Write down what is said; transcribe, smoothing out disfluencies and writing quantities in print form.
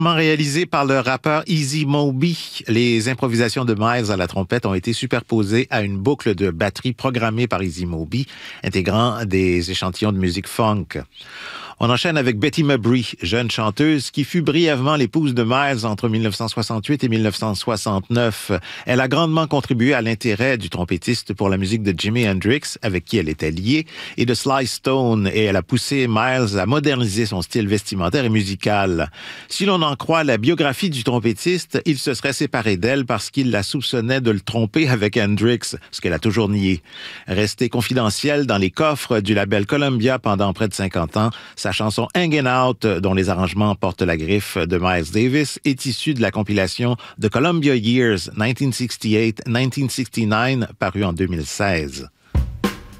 Réalisé par le rappeur Easy Moby, les improvisations de Miles à la trompette ont été superposées à une boucle de batterie programmée par Easy Moby, intégrant des échantillons de musique funk. On enchaîne avec Betty Mabry, jeune chanteuse qui fut brièvement l'épouse de Miles entre 1968 et 1969. Elle a grandement contribué à l'intérêt du trompettiste pour la musique de Jimi Hendrix, avec qui elle était liée, et de Sly Stone, et elle a poussé Miles à moderniser son style vestimentaire et musical. Si l'on en croit la biographie du trompettiste, il se serait séparé d'elle parce qu'il la soupçonnait de le tromper avec Hendrix, ce qu'elle a toujours nié. Restée confidentielle dans les coffres du label Columbia pendant près de 50 ans, sa chanson Hangin' Out, dont les arrangements portent la griffe de Miles Davis, est issue de la compilation The Columbia Years 1968-1969, parue en 2016.